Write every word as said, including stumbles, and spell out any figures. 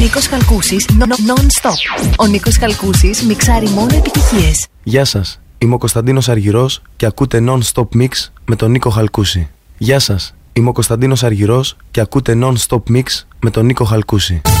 Νίκος Χαλκούσης, non-stop. Ο Νίκος Χαλκούσης μιξάρει μόνο επιτυχίες. Γεια σας, είμαι ο Κωνσταντίνος Αργυρός και ακούτε non-stop mix με τον Νίκο Χαλκούση. Γεια σας, είμαι ο Κωνσταντίνος Αργυρός και ακούτε non-stop mix με τον Νίκο Χαλκούση.